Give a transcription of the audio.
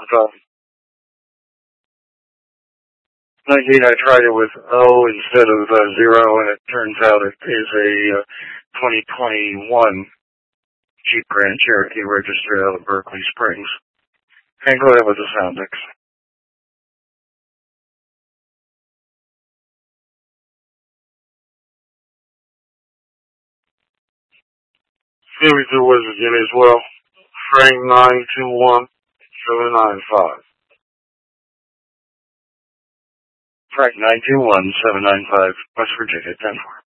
top. 19, I tried it with O instead of 0, and it turns out it is a 2021 Jeep Grand Cherokee registered out of Berkeley Springs. And go ahead with the sound mix. Here we do West Virginia as well. Frank 921-795. Frank 921-795, West Virginia 10-4.